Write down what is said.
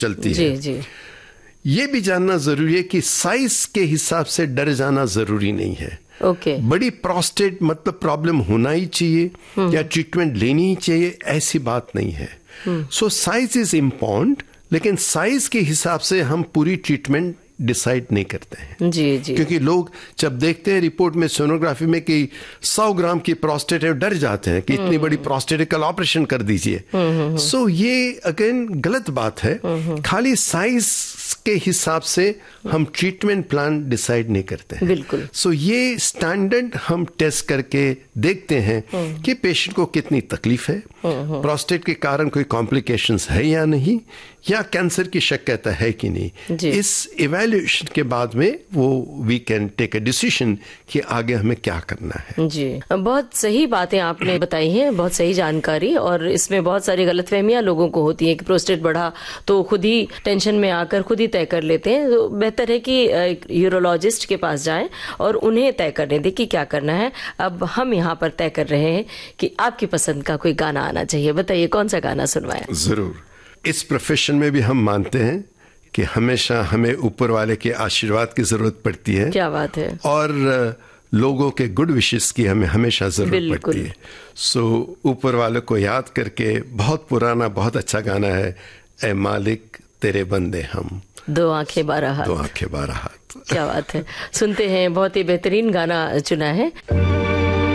चलती जी है। जी। ये भी जानना जरूरी है कि साइज के हिसाब से डर जाना जरूरी नहीं है। ओके। बड़ी प्रोस्टेट मतलब प्रॉब्लम होना ही चाहिए या ट्रीटमेंट लेनी ही चाहिए, ऐसी बात नहीं है। सो साइज इज इम्पोर्टेंट, लेकिन साइज के हिसाब से हम पूरी ट्रीटमेंट डिसाइड नहीं करते हैं। जी जी। क्योंकि लोग जब देखते हैं रिपोर्ट में, सोनोग्राफी में कि 100 ग्राम की प्रोस्टेट है, डर जाते हैं कि इतनी बड़ी प्रोस्टेट है, कल ऑपरेशन कर दीजिए। सो ये अगेन गलत बात है। खाली साइज के हिसाब से हम ट्रीटमेंट प्लान डिसाइड नहीं करते हैं। बिल्कुल। सो ये स्टैंडर्ड हम टेस्ट करके देखते हैं कि पेशेंट को कितनी तकलीफ है, प्रोस्टेट के कारण कोई कॉम्प्लिकेशंस है या नहीं, या कैंसर की शिकायत है कि नहीं। इस इवैल्यूएशन के बाद में वो we can take a decision कि आगे हमें क्या करना है। जी, बहुत सही बातें आपने बताई हैं, बहुत सही जानकारी। और इसमें बहुत सारी गलतफहमियां लोगों को होती हैं कि प्रोस्टेट बढ़ा तो खुद ही टेंशन में आकर खुद ही तय कर लेते हैं। तो बेहतर है कि यूरोलॉजिस्ट के पास जाएं और उन्हें तय करने दें कि क्या करना है। अब हम यहाँ पर तय कर रहे हैं कि आपकी पसंद का कोई गाना आना चाहिए। बताइए कौन सा गाना सुनवाएं? जरूर। इस प्रोफेशन में भी हम मानते हैं कि हमेशा हमें ऊपर वाले के आशीर्वाद की जरूरत पड़ती है। क्या बात है। और लोगों के गुड विशेस की हमें हमेशा जरूरत पड़ती है। सो ऊपर वाले को याद करके, बहुत पुराना बहुत अच्छा गाना है, ए मालिक तेरे बंदे हम, 2 आंखें 12 हाथ। 2 आंखें 12 हाथ। क्या बात है। सुनते हैं, बहुत ही बेहतरीन गाना चुना है।